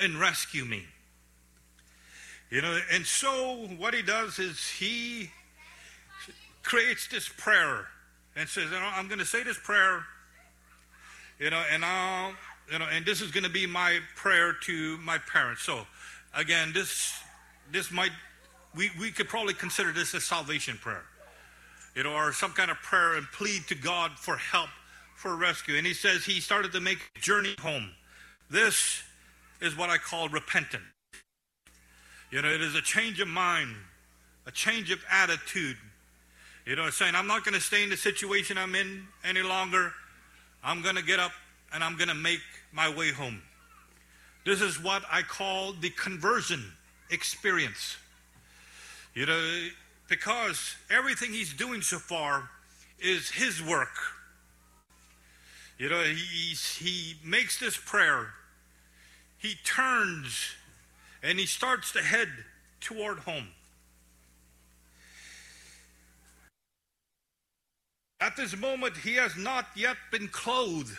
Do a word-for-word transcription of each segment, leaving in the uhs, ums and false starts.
and rescue me. You know, and so what he does is he creates this prayer and says, you know, I'm going to say this prayer, you know, and I'll, you know, and this is going to be my prayer to my parents. So, again, this this might, we, we could probably consider this a salvation prayer, you know, or some kind of prayer and plead to God for help, for rescue. And he says he started to make a journey home. This is what I call repentance. You know, it is a change of mind, a change of attitude. You know, saying, I'm not going to stay in the situation I'm in any longer. I'm going to get up and I'm going to make my way home. This is what I call the conversion experience. You know, because everything he's doing so far is his work. You know, he, he makes this prayer. He turns and he starts to head toward home. At this moment, he has not yet been clothed.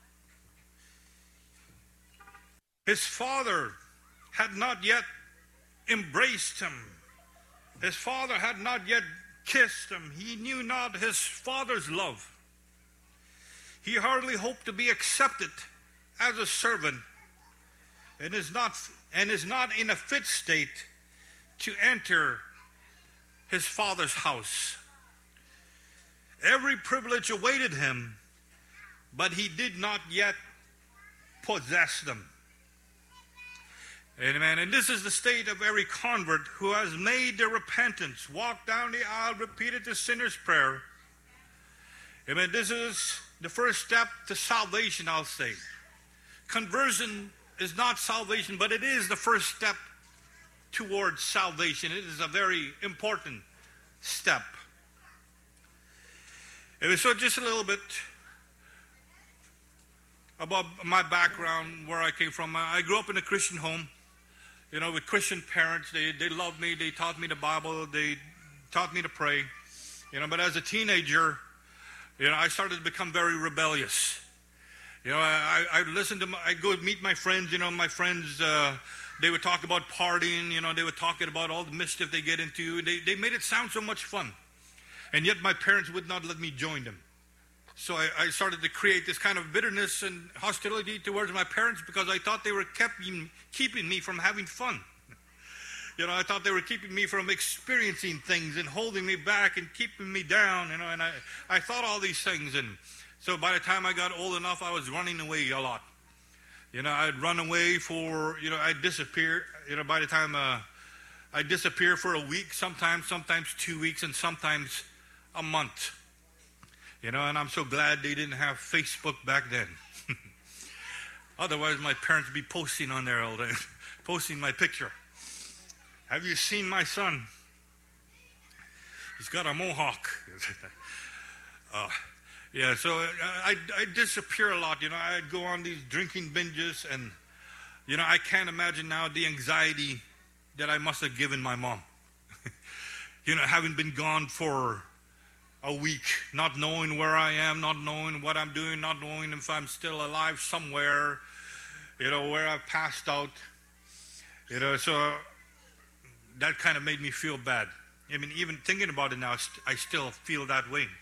His father had not yet embraced him. His father had not yet kissed him. He knew not his father's love. He hardly hoped to be accepted as a servant, and is not and is not in a fit state to enter his father's house. Every privilege awaited him, but he did not yet possess them. Amen. And this is the state of every convert who has made their repentance, walked down the aisle, repeated the sinner's prayer. Amen. This is the first step to salvation, I'll say. Conversion is not salvation, but it is the first step towards salvation. It is a very important step. And so just a little bit about my background, where I came from. I grew up in a Christian home, you know, with Christian parents. They they loved me. They taught me the Bible. They taught me to pray, you know. But as a teenager, you know, I started to become very rebellious. You know, I I listened to my, I go meet my friends. You know, my friends uh, they would talk about partying. You know, they were talking about all the mischief they get into. They they made it sound so much fun. And yet my parents would not let me join them. So I, I started to create this kind of bitterness and hostility towards my parents because I thought they were keeping, keeping me from having fun. You know, I thought they were keeping me from experiencing things and holding me back and keeping me down, you know, and I, I thought all these things. And so by the time I got old enough, I was running away a lot. You know, I'd run away for, you know, I'd disappear. You know, by the time uh, I'd disappear for a week, sometimes, sometimes two weeks, and sometimes a month, you know, and I'm so glad they didn't have Facebook back then. Otherwise, my parents would be posting on there all day, posting my picture. Have you seen my son? He's got a mohawk. uh, yeah, so I I disappear a lot, you know. I'd go on these drinking binges, and, you know, I can't imagine now the anxiety that I must have given my mom. You know, having been gone for a week, not knowing where I am, not knowing what I'm doing, not knowing if I'm still alive somewhere, you know, where I've passed out, you know, so that kind of made me feel bad. I mean, even thinking about it now, I still feel that way.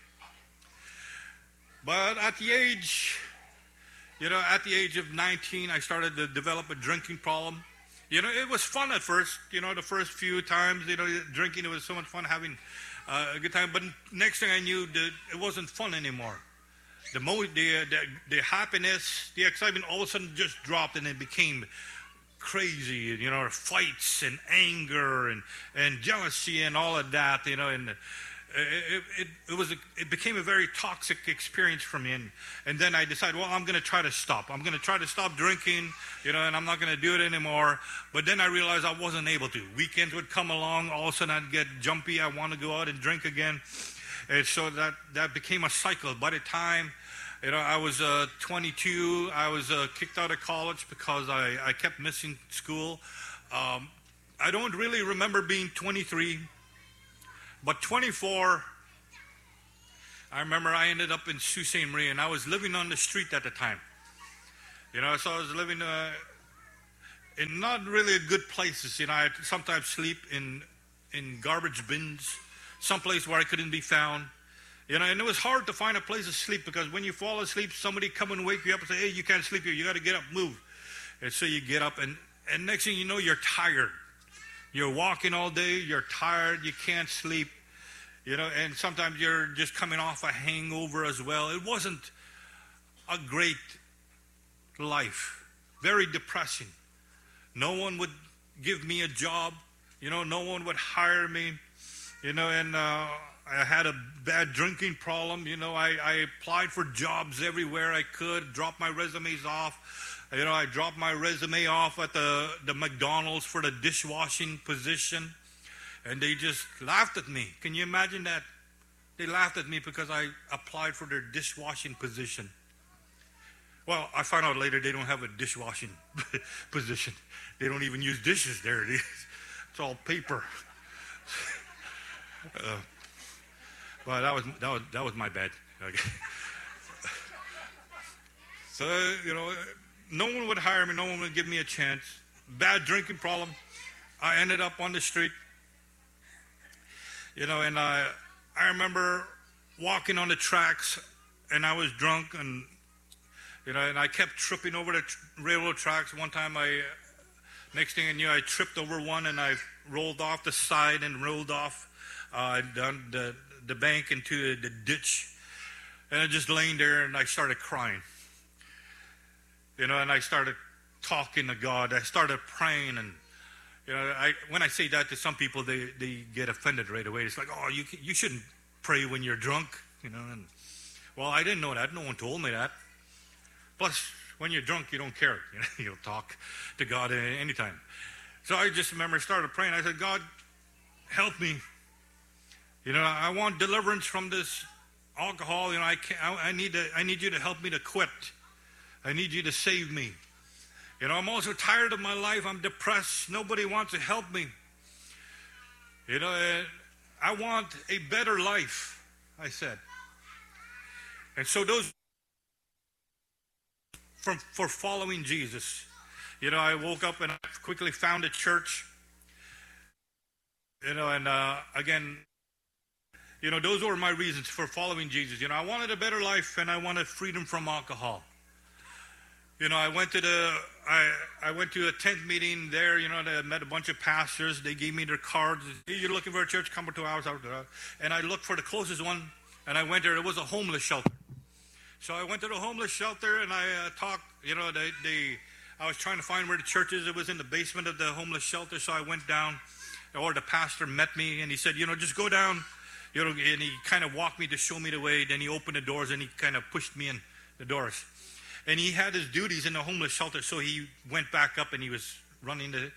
But at the age, you know, at the age of nineteen, I started to develop a drinking problem. You know, it was fun at first, you know, the first few times, you know, drinking, it was so much fun having Uh, a good time, but next thing I knew, the, it wasn't fun anymore. The, mo- the, the the happiness, the excitement, all of a sudden just dropped, and it became crazy. You know, fights and anger and, and jealousy and all of that. You know, and it it, it was a, it became a very toxic experience for me. And and then I decided, well, I'm going to try to stop. I'm going to try to stop drinking. You know, and I'm not going to do it anymore. But then I realized I wasn't able to. Weekends would come along. All of a sudden I'd get jumpy. I want to go out and drink again. And so that, that became a cycle. By the time, you know, I was uh, twenty-two, I was uh, kicked out of college because I, I kept missing school. Um, I don't really remember being twenty-three. But twenty-four, I remember I ended up in Sault Ste. Marie, and I was living on the street at the time. You know, so I was living uh, in not really good places. You know, I sometimes sleep in in garbage bins, someplace where I couldn't be found. You know, and it was hard to find a place to sleep because when you fall asleep, somebody come and wake you up and say, hey, you can't sleep here. You got to get up, move. And so you get up, and, and next thing you know, you're tired. You're walking all day. You're tired. You can't sleep. You know, and sometimes you're just coming off a hangover as well. It wasn't a great life. Very depressing. No one would give me a job. You know, no one would hire me. You know, and uh, I had a bad drinking problem. You know, I, I applied for jobs everywhere I could, dropped my resumes off. You know, I dropped my resume off at the, the McDonald's for the dishwashing position. And they just laughed at me. Can you imagine that? They laughed at me because I applied for their dishwashing position. Well, I found out later they don't have a dishwashing position. They don't even use dishes there. It's all paper. Uh, well, that was that was that was my bad. Okay. So you know, no one would hire me. No one would give me a chance. Bad drinking problem. I ended up on the street. You know, and I I remember walking on the tracks, and I was drunk, and you know, and I kept tripping over the tr- railroad tracks. One time, I next thing I knew, I tripped over one, and I rolled off the side and rolled off uh, down the the bank into the ditch, and I just laying there, and I started crying. You know, and I started talking to God. I started praying, and you know, I when I say that to some people, they, they get offended right away. It's like, oh, you you shouldn't pray when you're drunk, you know. And well, I didn't know that. No one told me that. Plus, when you're drunk, you don't care. You know, you'll talk to God at any time. So I just remember I started praying. I said, God, help me. You know, I want deliverance from this alcohol. You know, I can't, I, I need to. I need you to help me to quit. I need you to save me. You know, I'm also tired of my life. I'm depressed. Nobody wants to help me. You know, uh, I want a better life, I said. And so those from for following Jesus. You know, I woke up and I quickly found a church. You know, and uh, again, you know, those were my reasons for following Jesus. You know, I wanted a better life and I wanted freedom from alcohol. You know, I went to the I I went to a tent meeting there. You know, I met a bunch of pastors. They gave me their cards. Hey, you're looking for a church? Come to ours. And I looked for the closest one, and I went there. It was a homeless shelter. So I went to the homeless shelter, and I uh, talked. You know, they, they I was trying to find where the church is. It was in the basement of the homeless shelter. So I went down, or the pastor met me, and he said, you know, just go down. You know, and he kind of walked me to show me the way. Then he opened the doors, and he kind of pushed me in the doors. And he had his duties in the homeless shelter, so he went back up and he was running the,